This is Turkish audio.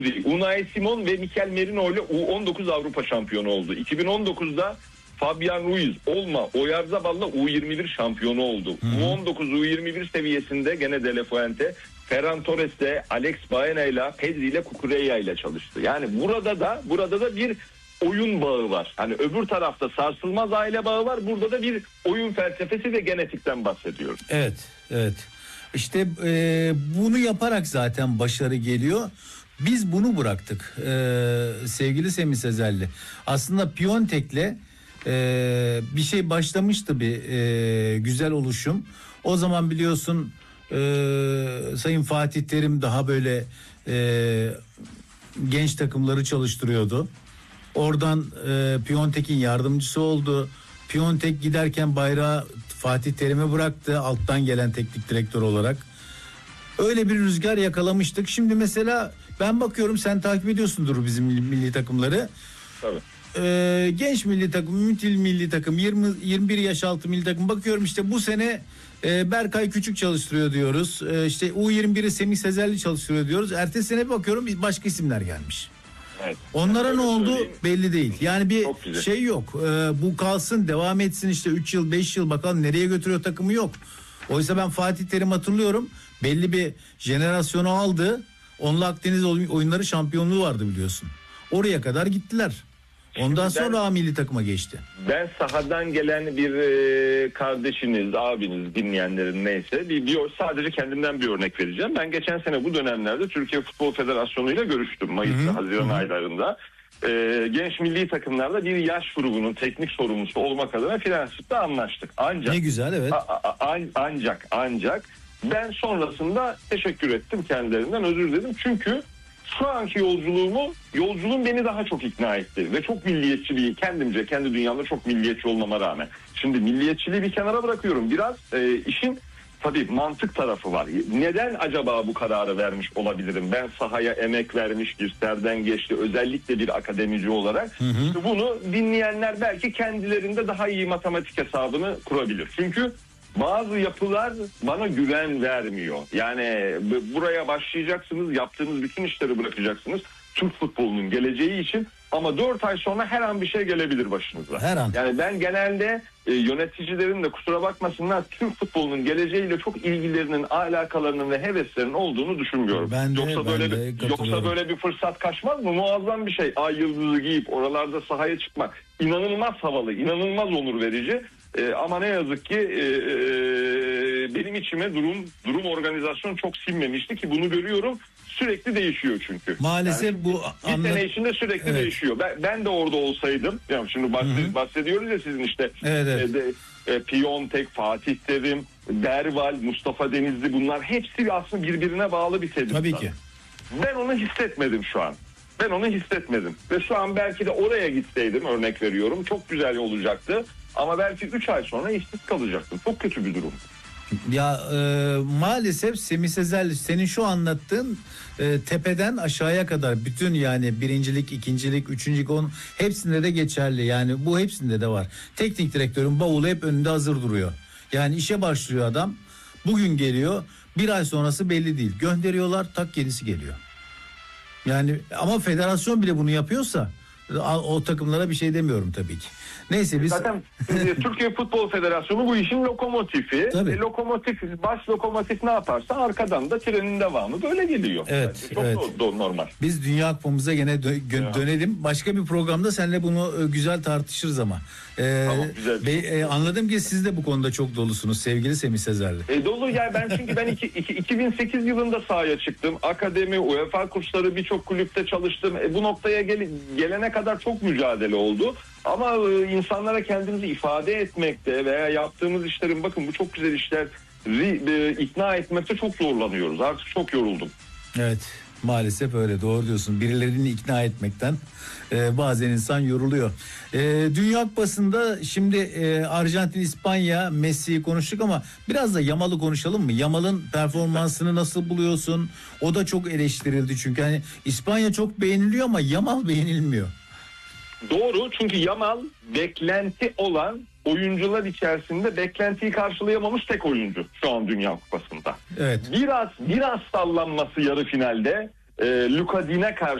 Unai Simon ve Mikel Merino ile U19 Avrupa şampiyonu oldu. 2019'da Fabian Ruiz, Olma, Oyarzabal'la U21 şampiyonu oldu. U19, U21 seviyesinde gene De La Fuente, Ferran Torres de Alex Baena ile Pedri ile Cucurella ile çalıştı. Yani burada da bir oyun bağı var. Hani öbür tarafta sarsılmaz aile bağı var. Burada da bir oyun felsefesi ve genetikten bahsediyoruz. Evet. İşte bunu yaparak zaten başarı geliyor. Biz bunu bıraktık sevgili Semih Sezerli. Aslında Piontek'le bir şey başlamıştı, bir güzel oluşum. O zaman biliyorsun Sayın Fatih Terim daha böyle genç takımları çalıştırıyordu. Oradan Piontek'in yardımcısı oldu. Piontek giderken bayrağı Fatih Terim'e bıraktı, alttan gelen teknik direktör olarak. Öyle bir rüzgar yakalamıştık. Şimdi mesela ben bakıyorum, sen takip ediyorsundur bizim milli takımları. Tabii. Genç milli takım, Mütil milli takım, 20-21 yaş altı milli takım. Bakıyorum işte bu sene Berkay Küçük çalıştırıyor diyoruz. İşte U21'i Semih Sezerli çalıştırıyor diyoruz. Ertesi sene bakıyorum başka isimler gelmiş. Evet. Onlara ne oldu belli değil. Yani bir şey yok. Bu kalsın, devam etsin, işte 3 yıl 5 yıl bakalım nereye götürüyor takımı, yok. Oysa ben Fatih Terim hatırlıyorum. Belli bir jenerasyonu aldı. Onunla Akdeniz oyunları şampiyonluğu vardı biliyorsun. Oraya kadar gittiler. Ondan sonra milli takıma geçti. Ben sahadan gelen bir kardeşiniz, abiniz, dinleyenlerin neyse sadece kendimden bir örnek vereceğim. Ben geçen sene bu dönemlerde Türkiye Futbol Federasyonu ile görüştüm. Haziran aylarında. Genç milli takımlarda bir yaş grubunun teknik sorumlusu olmak adına Prensip'te anlaştık. Ancak ne güzel, evet. Ancak ben sonrasında teşekkür ettim, kendilerinden özür diledim. Çünkü şu anki yolculuğum beni daha çok ikna etti ve çok milliyetçi kendi dünyamda çok milliyetçi olmama rağmen. Şimdi milliyetçiliği bir kenara bırakıyorum. Biraz işin tabii mantık tarafı var. Neden acaba bu kararı vermiş olabilirim? Ben sahaya emek vermiş, bir serden geçti, özellikle bir akademici olarak. İşte bunu dinleyenler belki kendilerinde daha iyi matematik hesabını kurabilir. Çünkü bazı yapılar bana güven vermiyor. Yani buraya başlayacaksınız, yaptığınız bütün işleri bırakacaksınız Türk futbolunun geleceği için, ama 4 ay sonra her an bir şey gelebilir başınıza. Her an. Yani ben genelde yöneticilerin de kusura bakmasınlar, Türk futbolunun geleceğiyle çok ilgilerinin, alakalarının ve heveslerinin olduğunu düşünmüyorum. Yoksa böyle bir fırsat kaçmaz mı? Muazzam bir şey. Ay yıldızı giyip oralarda sahaya çıkmak inanılmaz havalı, inanılmaz onur verici. Ama ne yazık ki benim içime durum organizasyon çok sinmemişti ki bunu görüyorum. Sürekli değişiyor çünkü. Maalesef yani bu bir sene içinde sürekli değişiyor. Ben de orada olsaydım, yani şimdi bahsediyoruz ya sizin işte Piontek, Fatih Terim, Derval, Mustafa Denizli, bunlar hepsi aslında birbirine bağlı bir tedbir. Tabii ki. Ben onu hissetmedim şu an. Ve şu an belki de oraya gitseydim, örnek veriyorum, çok güzel olacaktı. Ama belki 3 ay sonra işsiz kalacaktım. Çok kötü bir durum. Ya maalesef Semih Sezerli, senin şu anlattığın tepeden aşağıya kadar bütün, yani birincilik, ikincilik, üçüncülük, onun hepsinde de geçerli. Yani bu hepsinde de var. Teknik direktörün bavulu hep önünde hazır duruyor. Yani işe başlıyor adam. Bugün geliyor. Bir ay sonrası belli değil. Gönderiyorlar, tak yenisi geliyor. Yani ama federasyon bile bunu yapıyorsa o takımlara bir şey demiyorum tabii ki. Neyse biz... Zaten Türkiye Futbol Federasyonu bu işin lokomotifi. Baş lokomotif ne yaparsa arkadan da trenin devamı böyle geliyor. Evet. Yani çok normal. Biz Dünya Kupamıza gene dönelim. Başka bir programda seninle bunu güzel tartışırız ama. Tamam, güzel. Anladım ki siz de bu konuda çok dolusunuz sevgili Semih Sezerli. Dolu yani ben 2008 yılında sahaya çıktım. Akademi, UEFA kursları, birçok kulüpte çalıştım. Bu noktaya gelene kadar çok mücadele oldu. Ama insanlara kendimizi ifade etmekte veya yaptığımız işlerin, bakın bu çok güzel işler, ikna etmekte çok zorlanıyoruz. Artık çok yoruldum. Evet, maalesef öyle, doğru diyorsun. Birilerini ikna etmekten bazen insan yoruluyor. Dünya Kupası'nda şimdi Arjantin, İspanya, Messi'yi konuştuk ama biraz da Yamal'ı konuşalım mı? Yamal'ın performansını nasıl buluyorsun? O da çok eleştirildi çünkü hani İspanya çok beğeniliyor ama Yamal beğenilmiyor. Doğru, çünkü Yamal beklenti olan oyuncular içerisinde beklentiyi karşılayamamış tek oyuncu şu an Dünya Kupası'nda. Evet. Biraz sallanması yarı finalde Luka Dine karşı